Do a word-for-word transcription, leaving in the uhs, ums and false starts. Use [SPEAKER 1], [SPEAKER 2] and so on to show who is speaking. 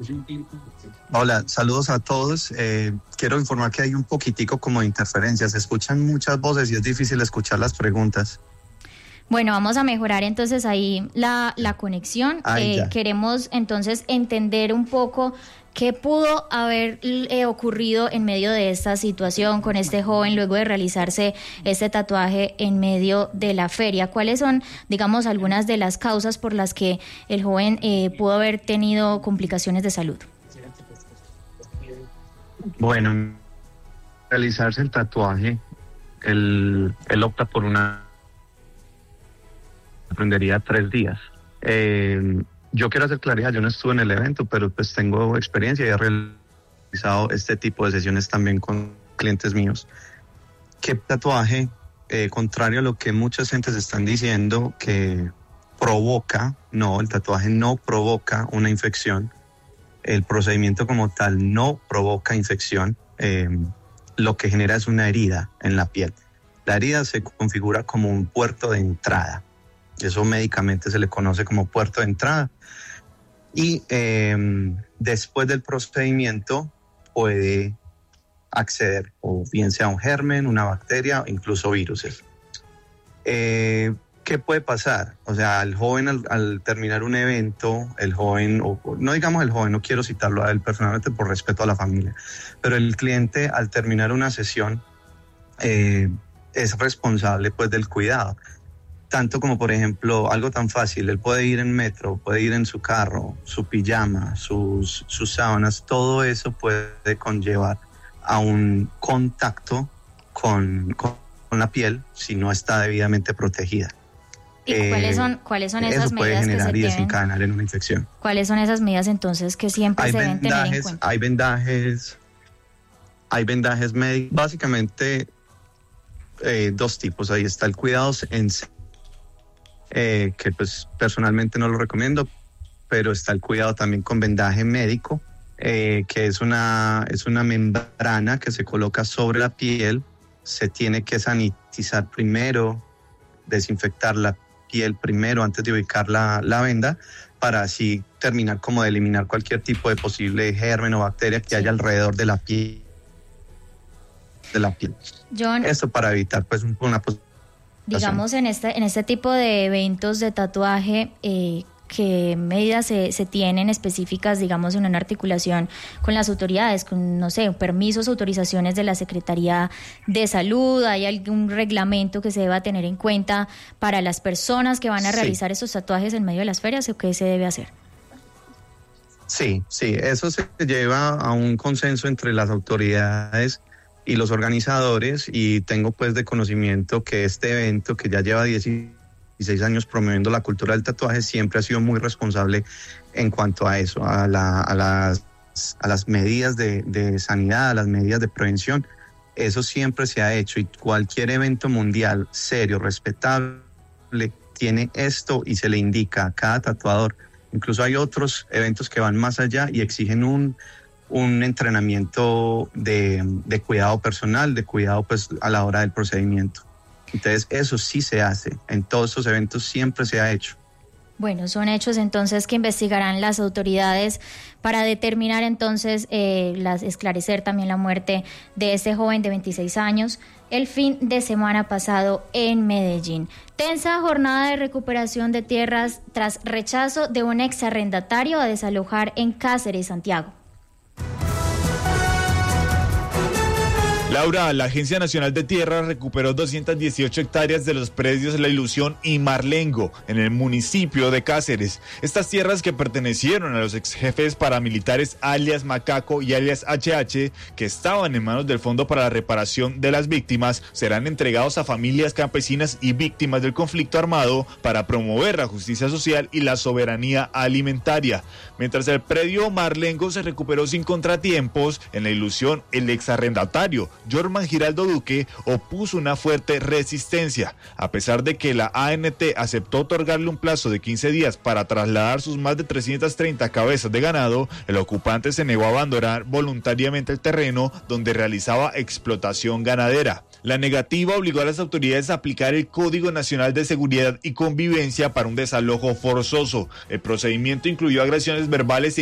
[SPEAKER 1] Hola, saludos a todos. Eh, quiero informar que hay un poquitico como de interferencia. Se escuchan muchas voces y es difícil escuchar las preguntas.
[SPEAKER 2] Bueno, vamos a mejorar entonces ahí la, la conexión.
[SPEAKER 1] Ay,
[SPEAKER 2] eh, queremos entonces entender un poco qué pudo haber eh, ocurrido en medio de esta situación con este joven luego de realizarse este tatuaje en medio de la feria. ¿Cuáles son, digamos, algunas de las causas por las que el joven eh, pudo haber tenido complicaciones de salud?
[SPEAKER 1] Bueno, realizarse el tatuaje, él, él opta por una... aprendería tres días. Eh, yo quiero hacer claridad, yo no estuve en el evento, pero pues tengo experiencia y he realizado este tipo de sesiones también con clientes míos. ¿Qué tatuaje, eh, contrario a lo que muchas gentes están diciendo, que provoca? No, el tatuaje no provoca una infección. El procedimiento como tal no provoca infección. Eh, lo que genera es una herida en la piel. La herida se configura como un puerto de entrada. Eso médicamente se le conoce como puerto de entrada. Y eh, después del procedimiento puede acceder, o bien sea un germen, una bacteria, o incluso virus. Eh, ¿Qué puede pasar? O sea, el joven al, al terminar un evento, el joven, o no digamos el joven, no quiero citarlo a él personalmente por respeto a la familia, pero el cliente al terminar una sesión eh, es responsable pues del cuidado. Tanto como, por ejemplo, algo tan fácil, él puede ir en metro, puede ir en su carro, su pijama, sus, sus sábanas, todo eso puede conllevar a un contacto con, con, con la piel si no está debidamente protegida.
[SPEAKER 2] ¿Y eh, cuáles son, cuáles son esas
[SPEAKER 1] eso puede
[SPEAKER 2] medidas
[SPEAKER 1] generar
[SPEAKER 2] que se
[SPEAKER 1] y
[SPEAKER 2] tienen?
[SPEAKER 1] desencadenar en una infección.
[SPEAKER 2] ¿Cuáles son esas medidas entonces que siempre
[SPEAKER 1] hay
[SPEAKER 2] se deben
[SPEAKER 1] vendajes,
[SPEAKER 2] tener en cuenta?
[SPEAKER 1] Hay vendajes, hay vendajes médicos, básicamente eh, dos tipos. Ahí está el cuidado en Eh, que pues personalmente no lo recomiendo, pero está el cuidado también con vendaje médico, eh, que es una, es una membrana que se coloca sobre la piel. Se tiene que sanitizar primero, desinfectar la piel primero antes de ubicar la, la venda, para así terminar como de eliminar cualquier tipo de posible germen o bacteria que haya alrededor de la piel. De la piel.
[SPEAKER 2] John,
[SPEAKER 1] Esto para evitar pues una posibilidad.
[SPEAKER 2] Digamos, en este, en este tipo de eventos de tatuaje, eh, ¿qué medidas se, se tienen específicas, digamos, en una articulación con las autoridades, con, no sé, permisos, autorizaciones de la Secretaría de Salud? ¿Hay algún reglamento que se deba tener en cuenta para las personas que van a realizar sí. esos tatuajes en medio de las ferias, o qué se debe hacer?
[SPEAKER 1] Sí, sí, eso se lleva a un consenso entre las autoridades y los organizadores, y tengo pues de conocimiento que este evento, que ya lleva dieciséis años promoviendo la cultura del tatuaje, siempre ha sido muy responsable en cuanto a eso, a, la, a, las, a las medidas de, de sanidad, a las medidas de prevención. Eso siempre se ha hecho, y cualquier evento mundial serio, respetable, tiene esto y se le indica a cada tatuador. Incluso hay otros eventos que van más allá y exigen un un entrenamiento de, de cuidado personal, de cuidado pues a la hora del procedimiento. Entonces eso sí se hace, en todos estos eventos siempre se ha hecho.
[SPEAKER 2] Bueno, son hechos entonces que investigarán las autoridades para determinar entonces, eh, las, esclarecer también la muerte de este joven de veintiséis años el fin de semana pasado en Medellín. Tensa jornada de recuperación de tierras tras rechazo de un exarrendatario a desalojar en Cáceres, Santiago.
[SPEAKER 3] Laura, la Agencia Nacional de Tierras recuperó doscientas dieciocho hectáreas de los predios La Ilusión y Marlengo, en el municipio de Cáceres. Estas tierras, que pertenecieron a los ex jefes paramilitares alias Macaco y alias H H, que estaban en manos del Fondo para la Reparación de las Víctimas, serán entregados a familias campesinas y víctimas del conflicto armado para promover la justicia social y la soberanía alimentaria. Mientras el predio Marlengo se recuperó sin contratiempos, en La Ilusión el exarrendatario Jorman Giraldo Duque opuso una fuerte resistencia. A pesar de que la A N T aceptó otorgarle un plazo de quince días para trasladar sus más de trescientas treinta cabezas de ganado, el ocupante se negó a abandonar voluntariamente el terreno donde realizaba explotación ganadera. La negativa obligó a las autoridades a aplicar el Código Nacional de Seguridad y Convivencia para un desalojo forzoso. El procedimiento incluyó agresiones verbales e